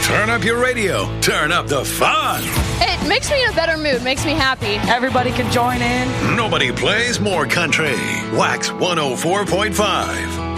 Turn up your radio. Turn up the fun. It makes me in a better mood, makes me happy. Everybody can join in. Nobody plays more country. Wax 104.5.